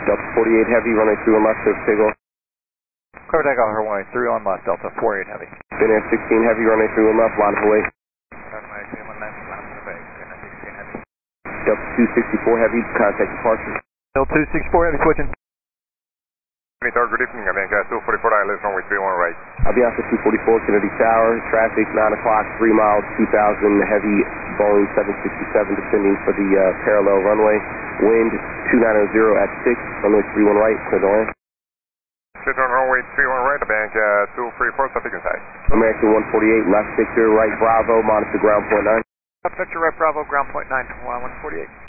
Delta 48 Heavy, runway 31 left, clear for takeoff. Clear for takeoff, runway 31 left, Delta 48 Heavy. Finnair 16 Heavy, runway 31 left, line of away. Runway 31 left, line of away, Finnair 16 Heavy. Delta 264 Heavy, contact departure. Delta 264 Heavy, switching. Good evening, Avianca 244 ILS, runway 31 right. Avianca 244, Kennedy Tower, traffic 9 o'clock, 3 miles, 2000, heavy Boeing 767 descending for the parallel runway. Wind 290 at 6, runway 31 right, clear to land. Sit on runway 31 right, Avianca 234, traffic inside. American 148, left Victor, right Bravo, monitor ground point 9. Left Victor, right Bravo, ground point 9, 148.